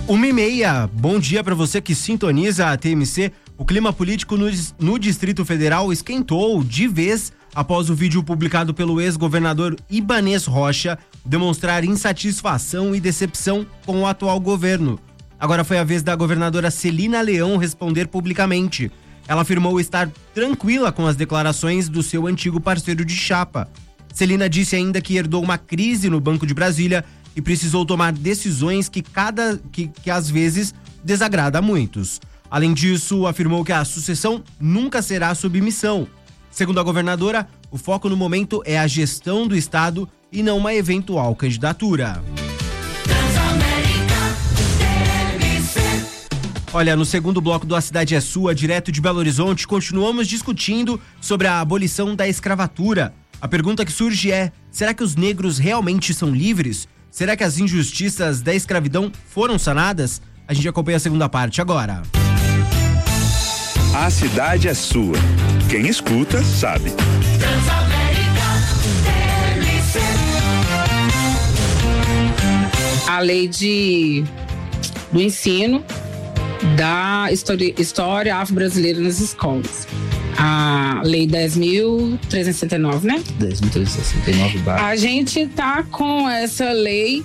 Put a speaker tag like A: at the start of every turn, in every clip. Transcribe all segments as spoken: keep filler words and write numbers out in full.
A: Uma e meia, bom dia para você que sintoniza a T M C. O clima político no, no Distrito Federal esquentou de vez após o vídeo publicado pelo ex-governador Ibanez Rocha demonstrar insatisfação e decepção com o atual governo. Agora foi a vez da governadora Celina Leão responder publicamente. Ela afirmou estar tranquila com as declarações do seu antigo parceiro de chapa. Celina disse ainda que herdou uma crise no Banco de Brasília e precisou tomar decisões que, cada, que, que às vezes desagrada a muitos. Além disso, afirmou que a sucessão nunca será submissão. Segundo a governadora, o foco no momento é a gestão do estado e não uma eventual candidatura. Olha, no segundo bloco do A Cidade é Sua, direto de Belo Horizonte, continuamos discutindo sobre a abolição da escravatura. A pergunta que surge é: será que os negros realmente são livres? Será que as injustiças da escravidão foram sanadas? A gente acompanha a segunda parte agora.
B: A cidade é sua. Quem escuta, sabe.
C: A lei de, do ensino da história, história afro-brasileira nas escolas. A lei dez mil trezentos e sessenta e nove, né?
D: dez mil trezentos e sessenta e nove barra.
C: A gente tá com essa lei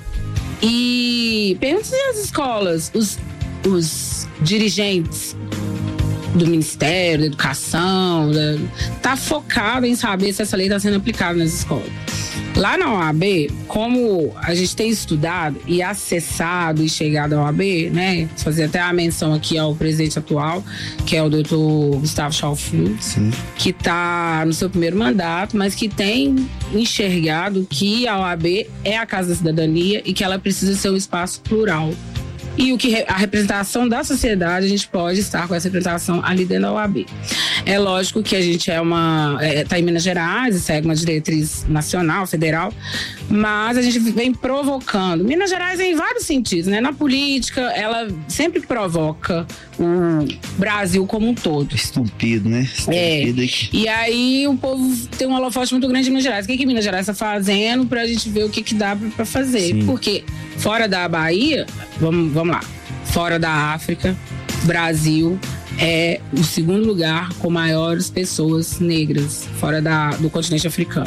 C: e pensa nas escolas, os, os dirigentes do Ministério da Educação, da, tá focado em saber se essa lei está sendo aplicada nas escolas. Lá na O A B, como a gente tem estudado e acessado e chegado à O A B, né? Fazer até a menção aqui ao presidente atual, que é o doutor Gustavo Chalfur, que está no seu primeiro mandato, mas que tem enxergado que a O A B é a Casa da Cidadania e que ela precisa ser um espaço plural. E o que a representação da sociedade, a gente pode estar com essa representação ali dentro da O A B. É lógico que a gente é uma está é, em Minas Gerais, segue uma diretriz nacional, federal, mas a gente vem provocando. Minas Gerais em vários sentidos, né? Na política, ela sempre provoca o Brasil como um todo.
D: Estúpido, né?
C: Estúpido. É. E aí o povo tem um holofote muito grande em Minas Gerais. O que, que Minas Gerais está fazendo pra gente ver o que, que dá para fazer? Sim. Porque fora da Bahia, vamos, vamos lá, fora da África, Brasil é o segundo lugar com maiores pessoas negras fora da, do continente africano.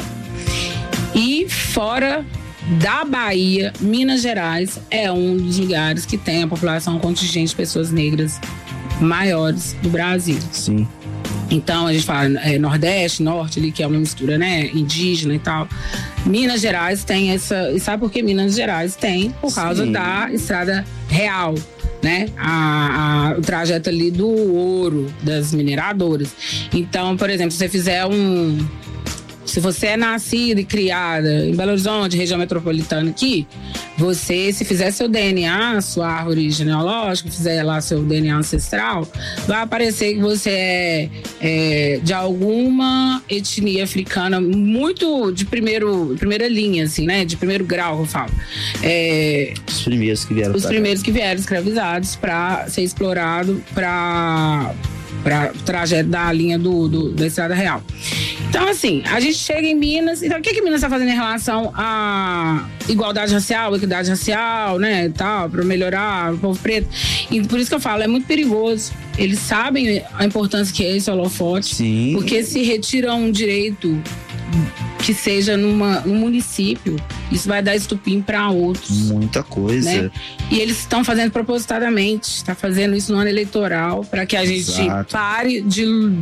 C: E fora da Bahia, Minas Gerais é um dos lugares que tem a população contingente de pessoas negras maiores do Brasil.
D: Sim.
C: Então a gente fala é, Nordeste, Norte ali, que é uma mistura, né, indígena e tal. Minas Gerais tem essa... E sabe por que Minas Gerais tem? Por causa Sim. da Estrada Real, né? A, a, o trajeto ali do ouro, das mineradoras. Então, por exemplo, se você fizer um... Se você é nascida e criada em Belo Horizonte, região metropolitana aqui, você, se fizer seu D N A, sua árvore genealógica, fizer lá seu D N A ancestral, vai aparecer que você é, é de alguma etnia africana muito de primeiro, primeira linha, assim, né? De primeiro grau, que eu falo. É,
D: os primeiros que vieram.
C: Os primeiros que vieram escravizados para ser explorado para para o trajeto da linha do, do, da Estrada Real. Então, assim, a gente chega em Minas. Então, o que, que Minas está fazendo em relação à igualdade racial, equidade racial, né, tal, para melhorar o povo preto? E por isso que eu falo, é muito perigoso. Eles sabem a importância que é esse holofote.
D: Sim.
C: Porque se retira um direito que seja numa, num município, isso vai dar estupim para outros.
D: Muita coisa.
C: Né? E eles estão fazendo propositadamente, está fazendo isso no ano eleitoral, para que a gente Exato. pare de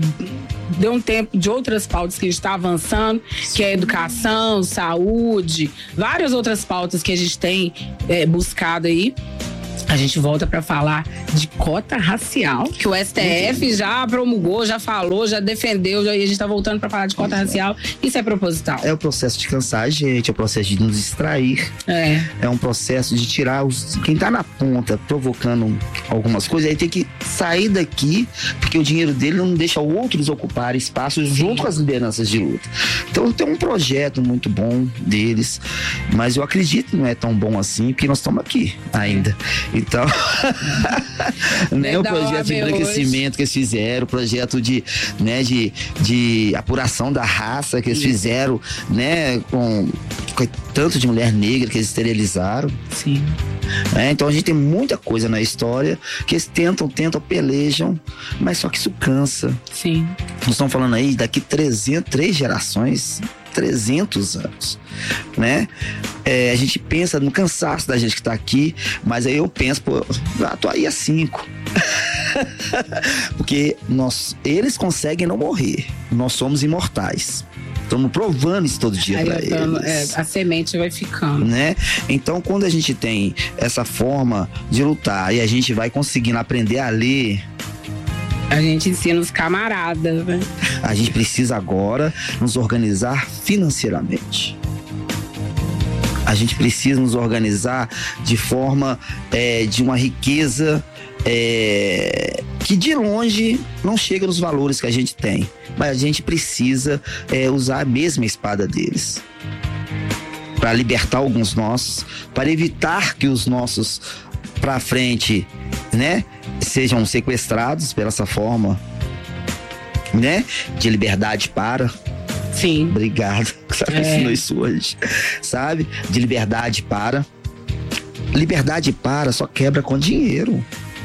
C: dê um tempo de outras pautas que a gente está avançando, Sim. que é educação, saúde, várias outras pautas que a gente tem é, buscado aí. A gente volta para falar de cota racial, que o S T F já promulgou, já falou, já defendeu, já, e a gente tá voltando para falar de cota racial. Isso é proposital.
D: É o processo de cansar a gente, é o processo de nos distrair.
C: É.
D: É um processo de tirar os, quem tá na ponta provocando algumas coisas, aí tem que sair daqui, porque o dinheiro dele não deixa outros ocupar espaços junto com as lideranças de luta. Então tem um projeto muito bom deles, mas eu acredito que não é tão bom assim, porque nós estamos aqui ainda. Então, né, o projeto de embranquecimento hoje que eles fizeram, o projeto de, né, de, de apuração da raça que eles Sim. fizeram, né, com, com tanto de mulher negra que eles esterilizaram.
C: Sim.
D: É, então a gente tem muita coisa na história que eles tentam, tentam, pelejam, mas só que isso cansa.
C: Sim.
D: Nós estamos falando aí daqui trezentas, três gerações, trezentos anos, né? É, a gente pensa no cansaço da gente que está aqui, mas aí eu penso, pô, já tô aí há cinco. Porque nós, eles conseguem não morrer, nós somos imortais. Estamos provando isso todo dia para eles.
C: É, a semente vai ficando.
D: Né? Então, quando a gente tem essa forma de lutar e a gente vai conseguindo aprender a ler,
C: a gente ensina os camaradas, né?
D: A gente precisa agora nos organizar financeiramente. A gente precisa nos organizar de forma é, de uma riqueza é, que de longe não chega nos valores que a gente tem. Mas a gente precisa é, usar a mesma espada deles para libertar alguns nossos, para evitar que os nossos para frente, né, sejam sequestrados pela essa forma, né, de liberdade para.
C: Sim.
D: Obrigado. Você é. ensinou isso hoje, sabe? De liberdade para. Liberdade para só quebra com dinheiro.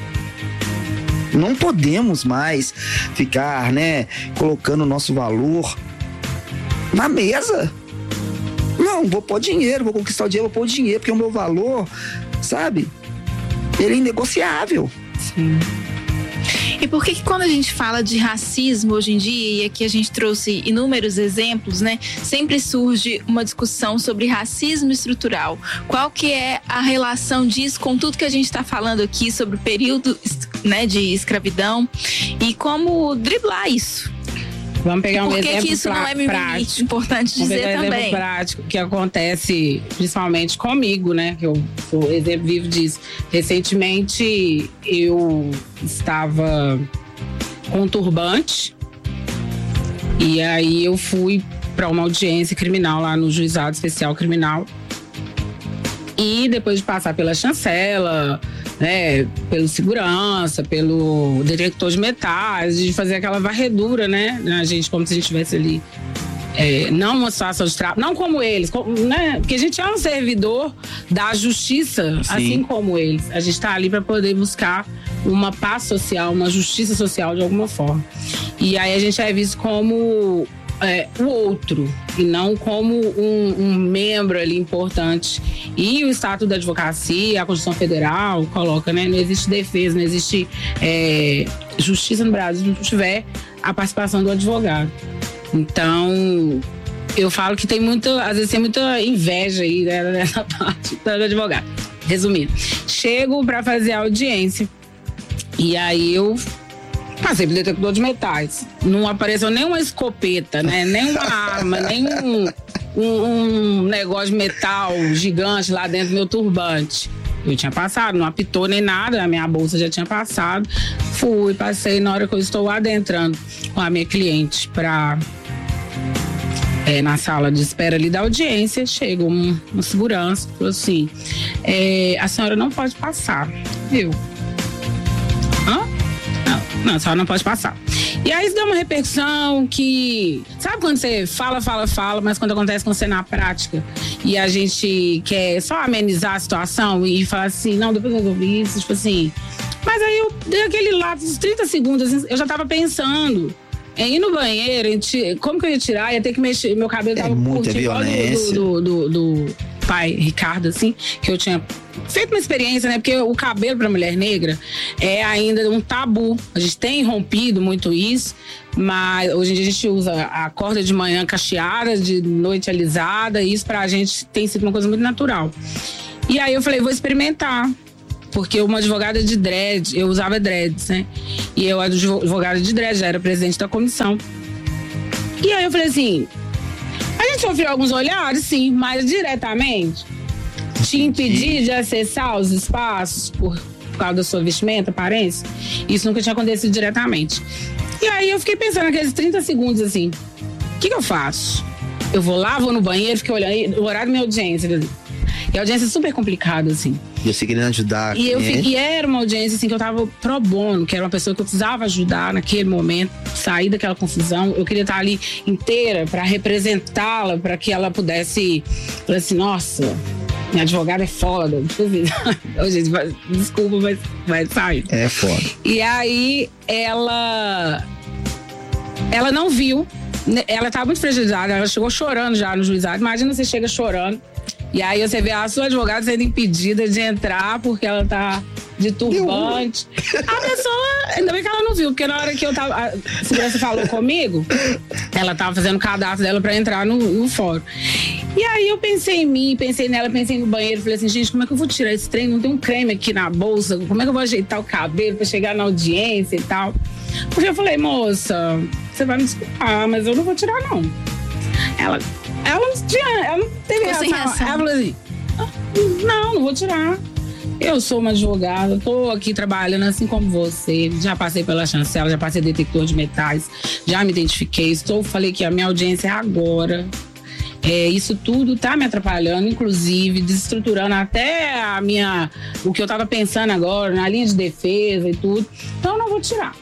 D: Não podemos mais ficar, né, colocando o nosso valor na mesa. Não, vou pôr dinheiro, vou conquistar o dinheiro, vou pôr dinheiro, porque o meu valor, sabe, ele é inegociável.
E: Sim. E por que que quando a gente fala de racismo hoje em dia, e aqui a gente trouxe inúmeros exemplos, né, sempre surge uma discussão sobre racismo estrutural? Qual que é a relação disso com tudo que a gente está falando aqui sobre o período, né, de escravidão e como driblar isso?
C: Vamos pegar um
E: Por que
C: exemplo
E: que isso
C: pra,
E: não é
C: prático.
E: Importante
C: Vamos
E: dizer
C: pegar um
E: também.
C: exemplo prático que acontece principalmente comigo, né? Que eu sou exemplo vivo disso. Recentemente eu estava com um turbante e aí eu fui para uma audiência criminal lá no Juizado Especial Criminal. E depois de passar pela chancela, né, pelo segurança, pelo detector de metais, de fazer aquela varredura, né, na gente, como se a gente estivesse ali, é, não uma situação de trabalho, não como eles, como, né, porque a gente é um servidor da justiça, Sim. assim como eles. A gente está ali para poder buscar uma paz social, uma justiça social de alguma forma. E aí a gente é visto como É, o outro, e não como um, um membro ali importante. E o Estatuto da Advocacia, a Constituição Federal coloca, né? Não existe defesa, não existe é, justiça no Brasil se não tiver a participação do advogado. Então, eu falo que tem muito, às vezes tem muita inveja aí, né, nessa parte do advogado. Resumindo, chego para fazer a audiência e aí eu passei pro detector de metais. Não apareceu nem uma escopeta, né? Nem uma arma, nem um, um, um negócio de metal gigante lá dentro do meu turbante. Eu tinha passado, não apitou nem nada, a minha bolsa já tinha passado. Fui, passei na hora que eu estou adentrando com a minha cliente pra, é, na sala de espera ali da audiência, chega um, um segurança, falou assim, é, a senhora não pode passar. Eu, hã? Não, a senhora não pode passar. E aí isso deu uma repercussão que... Sabe quando você fala, fala, fala, mas quando acontece com você na prática e a gente quer só amenizar a situação e falar assim, não, depois eu resolvi isso, tipo assim... Mas aí eu dei aquele lapso de trinta segundos, eu já tava pensando em ir no banheiro, em t... como que eu ia tirar? Ia ter que mexer, meu cabelo
D: é
C: tava
D: muita violência.
C: Do, do, do, do pai Ricardo, assim, que eu tinha feito uma experiência, né? Porque o cabelo pra mulher negra é ainda um tabu. A gente tem rompido muito isso, mas hoje em dia a gente usa a corda de manhã cacheada, de noite alisada, e isso pra gente tem sido uma coisa muito natural. E aí eu falei, vou experimentar. Porque uma advogada de dread, eu usava dreads, né? E eu, advogada de dread, já era presidente da comissão. E aí eu falei assim, a gente sofreu alguns olhares, sim, mas diretamente te impedir de acessar os espaços por, por causa da sua vestimenta, aparência, isso nunca tinha acontecido diretamente. E aí eu fiquei pensando naqueles trinta segundos assim, o que, que eu faço? Eu vou lá, vou no banheiro, fiquei olhando, o horário da minha audiência, E a audiência é super complicada, assim.
D: E você querendo ajudar.
C: E, eu,
D: né?
C: e era uma audiência, assim, que eu tava pro bono, que era uma pessoa que eu precisava ajudar naquele momento, sair daquela confusão. Eu queria estar ali inteira pra representá-la, pra que ela pudesse falar assim, nossa, minha advogada é foda. Ô, gente, desculpa, mas vai sair.
D: É foda.
C: E aí, ela... Ela não viu. Ela tava muito fragilizada, ela chegou chorando já no juizado. Imagina você chega chorando. E aí você vê a sua advogada sendo impedida de entrar porque ela tá de turbante. A pessoa, ainda bem que ela não viu, porque na hora que eu tava, a segurança falou comigo, ela tava fazendo o cadastro dela pra entrar no, no fórum. E aí eu pensei em mim, pensei nela, pensei no banheiro, falei assim, gente, como é que eu vou tirar esse trem? Não tem um creme aqui na bolsa, como é que eu vou ajeitar o cabelo pra chegar na audiência e tal? Porque eu falei, moça, você vai me desculpar, mas eu não vou tirar, não. Ela, ela não tinha, ela não teve
E: Ficou sem
C: reação.
E: reação.
C: Ela falou assim, não, não vou tirar. Eu sou uma advogada, tô aqui trabalhando assim como você. Já passei pela chancela, já passei detector de metais, já me identifiquei. Estou, falei que a minha audiência é agora. É, isso tudo tá me atrapalhando, inclusive desestruturando até a minha, o que eu tava pensando agora, na linha de defesa e tudo. Então eu não vou tirar.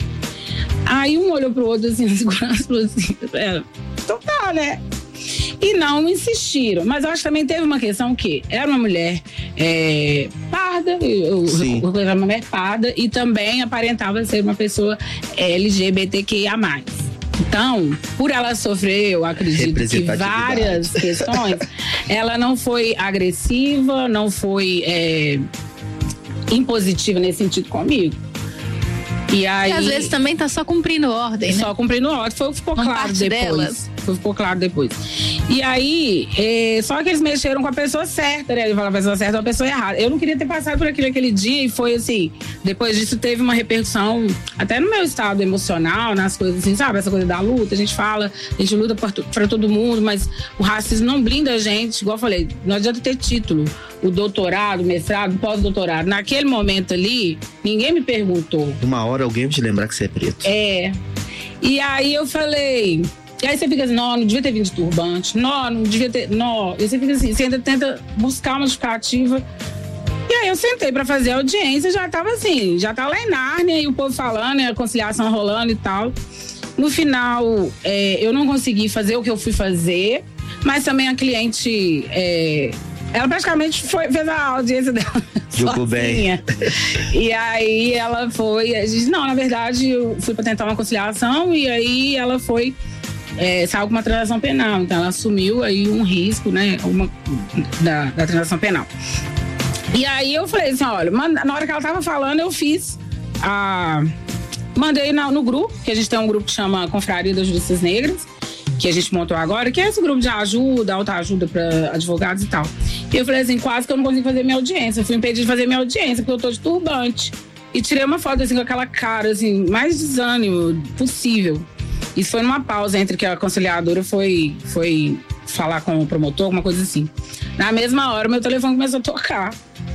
C: Aí um olhou pro outro assim, a segurança falou assim, então tá, né? E não insistiram. Mas eu acho que também teve uma questão que era uma mulher é, parda, eu, eu, eu era uma mulher parda, e também aparentava ser uma pessoa L G B T Q I A mais. Então, por ela sofrer, eu acredito que várias questões, ela não foi agressiva, não foi é, impositiva nesse sentido comigo. E aí,
E: e às vezes também tá só cumprindo ordem, né?
C: Só cumprindo ordem, foi o que ficou
E: Não
C: claro
E: parte
C: depois.
E: delas.
C: Foi o que ficou claro depois. E aí, é, só que eles mexeram com a pessoa certa, né? Ele falou a pessoa certa ou a pessoa errada. Eu não queria ter passado por aquilo aquele dia e foi assim, depois disso teve uma repercussão até no meu estado emocional, nas coisas assim, sabe? Essa coisa da luta, a gente fala, a gente luta pra todo mundo, mas o racismo não blinda a gente, igual eu falei, não adianta ter título. O doutorado, o mestrado, o pós-doutorado. Naquele momento ali, ninguém me perguntou.
D: Uma hora alguém vai te lembrar que você é preto.
C: É. E aí eu falei... E aí você fica assim, não, não devia ter vindo de turbante. Não, não devia ter... Não. E você fica assim, você ainda tenta buscar uma justificativa. E aí eu sentei pra fazer a audiência, já tava assim, já tava lá em Nárnia, e o povo falando, a conciliação rolando e tal. No final, é, eu não consegui fazer o que eu fui fazer, mas também a cliente... É, ela praticamente foi, fez a audiência dela
D: Jogou
C: sozinha. Bem. E aí ela foi... A gente, não, na verdade, eu fui pra tentar uma conciliação e aí ela foi... É, saiu com uma transação penal. Então ela assumiu aí um risco, né? Uma, da, da transação penal. E aí eu falei assim, olha, na hora que ela tava falando, eu fiz a... Mandei na, no grupo, que a gente tem um grupo que chama Confraria das Justiças Negras, que a gente montou agora, que é esse grupo de ajuda, autoajuda para advogados e tal. E eu falei assim, quase que eu não consigo fazer minha audiência. Eu fui impedida de fazer minha audiência, porque eu tô de turbante. E tirei uma foto assim com aquela cara, assim, mais desânimo possível. Isso foi numa pausa entre que a conciliadora foi, foi falar com o promotor, alguma coisa assim. Na mesma hora, meu telefone começou a tocar.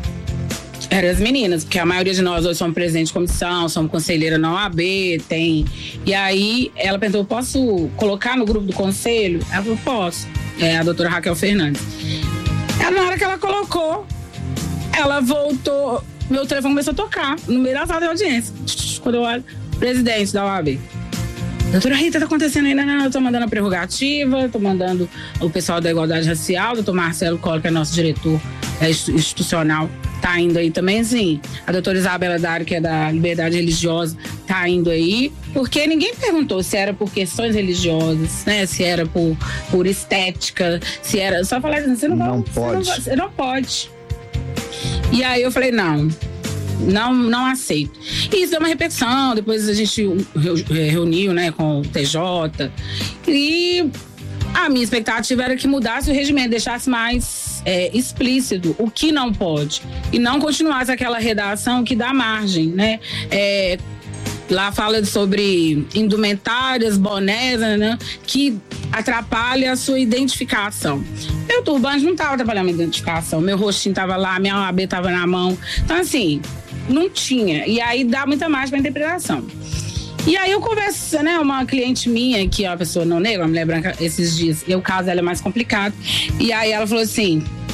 C: Eram as meninas, porque a maioria de nós hoje somos presidente de comissão, somos conselheira na O A B, tem... E aí, ela perguntou, posso colocar no grupo do conselho? Ela falou, posso. É a doutora Raquel Fernandes. Ela, na hora que ela colocou, ela voltou, meu telefone começou a tocar, no meio da sala de audiência. Quando eu olho, presidente da O A B. Doutora Rita, tá acontecendo ainda? Não, eu tô mandando a prerrogativa, tô mandando o pessoal da igualdade racial, doutor Marcelo Collor, que é nosso diretor é, institucional, tá indo aí também, assim. A doutora Isabela Dário, que é da Liberdade Religiosa, tá indo aí. Porque ninguém perguntou se era por questões religiosas, né? Se era por, por estética, se era... Só falar assim, você não,
D: não
C: vai,
D: pode.
C: Você não, você não pode. E aí eu falei, não... Não, não aceito. E isso deu uma repercussão, depois a gente reuniu, né, com o T J. E a minha expectativa era que mudasse o regimento, deixasse mais é, explícito o que não pode. E não continuasse aquela redação que dá margem, né? É, lá fala sobre indumentárias, bonés, né, que atrapalha a sua identificação. Meu turbante não estava atrapalhando a minha identificação, meu rostinho estava lá, minha O A B estava na mão. Então, assim, não tinha. E aí dá muita margem para interpretação. E aí eu converso, né, uma cliente minha, que é uma pessoa não negra, uma mulher branca, esses dias, e o caso dela é mais complicado. E aí ela falou assim,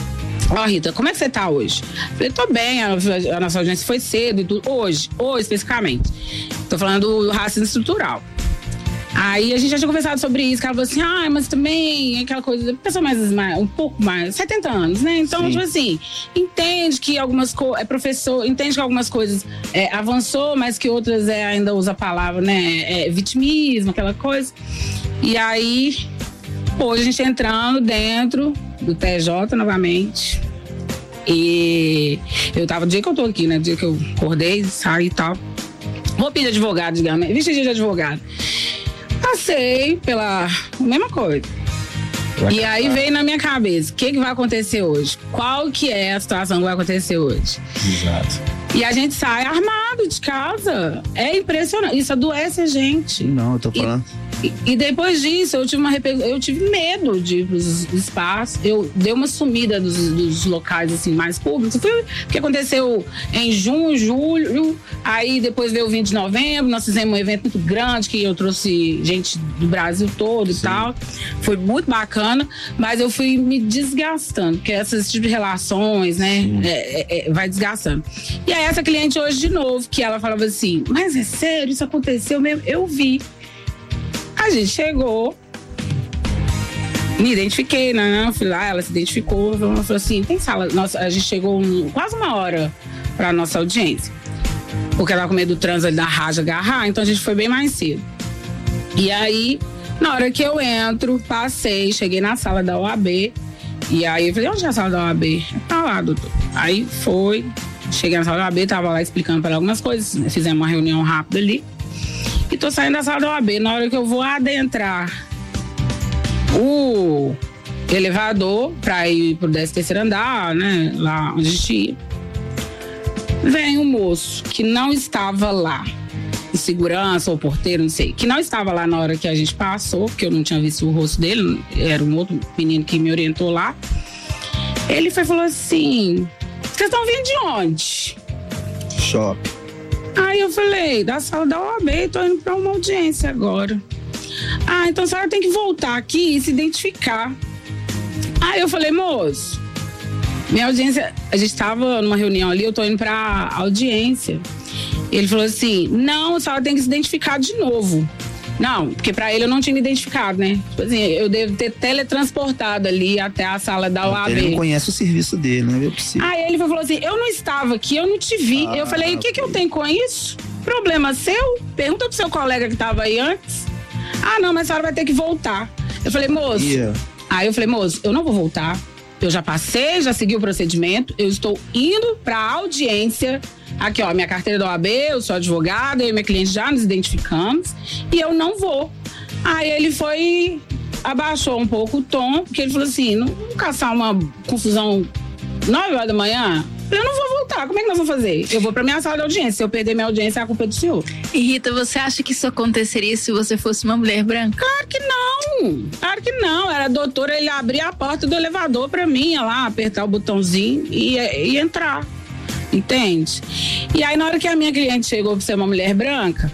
C: Ó, Rita, como é que você tá hoje? Eu falei, tô bem, a, a nossa audiência foi cedo e tudo. Hoje, hoje especificamente. Tô falando do racismo estrutural. Aí a gente já tinha conversado sobre isso, que ela falou assim, ah, mas também aquela coisa, pessoa mais, mais um pouco mais, setenta anos, né? Então, Sim. tipo assim, entende que algumas coisas, é professor, entende que algumas coisas é, avançou, mas que outras é, ainda usa a palavra, né? É, vitimismo, aquela coisa. E aí, hoje a gente entrando dentro do T J novamente. E eu tava, do dia que eu tô aqui, né? Do dia que eu acordei, saí e tal. Vou pedir advogado, digamos, vestido de advogado. Passei pela mesma coisa. Vai e aí veio na minha cabeça, o que, que vai acontecer hoje? Qual que é a situação que vai acontecer hoje?
A: Exato.
C: E a gente sai armado de casa. É impressionante. Isso adoece a gente.
D: Não, eu tô falando.
C: E, e depois disso, eu tive, uma, eu tive medo de ir pros espaços. Eu dei uma sumida dos, dos locais assim, mais públicos. Foi o que aconteceu em junho, julho. Aí depois veio o vinte de novembro. Nós fizemos um evento muito grande que eu trouxe gente do Brasil todo. Sim. E tal. Foi muito bacana. Mas eu fui me desgastando. Porque esses tipos de relações, né? É, é, vai desgastando. E aí essa cliente hoje de novo, que ela falava assim, mas é sério, isso aconteceu mesmo? Eu vi. A gente chegou, me identifiquei, né? Fui lá, ela se identificou, ela falou assim, tem sala? Nossa, a gente chegou um, quase uma hora pra nossa audiência. Porque ela tava com medo do trânsito da Raja agarrar, então a gente foi bem mais cedo. E aí, na hora que eu entro, passei, cheguei na sala da O A B. E aí eu falei, onde é a sala da O A B? Tá lá, doutor. Aí foi, cheguei na sala da O A B, tava lá explicando para ela algumas coisas, fizemos uma reunião rápida ali. E tô saindo da sala da O A B. Na hora que eu vou adentrar o elevador pra ir pro décimo terceiro andar, né? Lá onde a gente ia. Vem um moço que não estava lá. De segurança ou porteiro, não sei. Que não estava lá na hora que a gente passou, porque eu não tinha visto o rosto dele. Era um outro menino que me orientou lá. Ele foi, falou assim, vocês estão vindo de onde?
D: Shopping.
C: Aí eu falei, da sala da O A B, tô indo pra uma audiência agora. Ah, então a senhora tem que voltar aqui e se identificar. Aí eu falei, moço, minha audiência, a gente tava numa reunião ali, eu tô indo pra audiência. Ele falou assim, não, a senhora tem que se identificar de novo. Não, porque pra ele eu não tinha me identificado, né? Tipo assim, eu devo ter teletransportado ali até a sala da O A B.
D: Ele não conhece o serviço dele, não é possível.
C: Aí ele falou assim, eu não estava aqui, eu não te vi. Ah, eu falei, o que que eu tenho com isso? Problema seu? Pergunta pro seu colega que tava aí antes. Ah, não, mas a senhora vai ter que voltar. Eu falei, moço... Yeah. Aí eu falei, moço, eu não vou voltar. Eu já passei, já segui o procedimento. Eu estou indo pra audiência... Aqui, ó, minha carteira da O A B, eu sou advogada, eu e minha cliente já nos identificamos e eu não vou. Aí ele foi, abaixou um pouco o tom, porque ele falou assim, não vamos caçar uma confusão nove horas da manhã? Eu não vou voltar, como é que nós vamos fazer? Eu vou pra minha sala de audiência, se eu perder minha audiência, a culpa é do senhor.
E: E Rita, você acha que isso aconteceria se você fosse uma mulher branca?
C: Claro que não, claro que não. Era a doutora, ele abria a porta do elevador pra mim, ia lá, apertar o botãozinho e, e entrar. Entende? E aí, na hora que a minha cliente chegou pra ser uma mulher branca,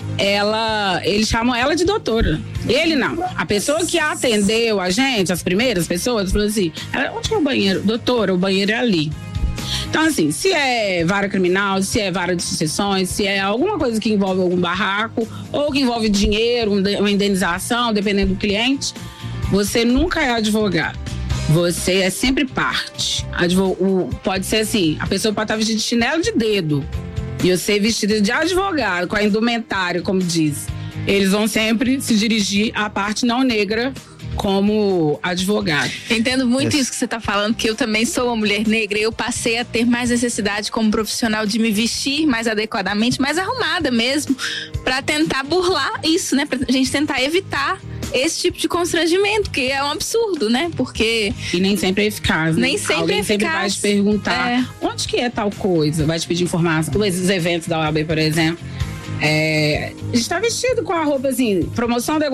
C: ela, eles chamam ela de doutora. Ele não. A pessoa que atendeu a gente, as primeiras pessoas, falou assim, onde que é o banheiro? Doutora, o banheiro é ali. Então, assim, se é vara criminal, se é vara de sucessões, se é alguma coisa que envolve algum barraco, ou que envolve dinheiro, uma indenização, dependendo do cliente, você nunca é advogado. Você é sempre parte. Advo- o, pode ser assim, a pessoa pode estar vestida de chinelo de dedo e eu ser vestida de advogado, com a indumentária, como diz. Eles vão sempre se dirigir à parte não negra como advogado.
E: Entendo muito isso que você está falando, porque eu também sou uma mulher negra e eu passei a ter mais necessidade como profissional de me vestir mais adequadamente, mais arrumada mesmo, para tentar burlar isso, né? Pra gente tentar evitar esse tipo de constrangimento, que é um absurdo, né? Porque...
C: E nem sempre é eficaz, né?
E: Nem sempre
C: Alguém
E: é eficaz.
C: sempre vai te perguntar, é. onde que é tal coisa? Vai te pedir informação. Esses eventos da O A B, por exemplo, é, a gente tá vestido com a roupa assim, promoção da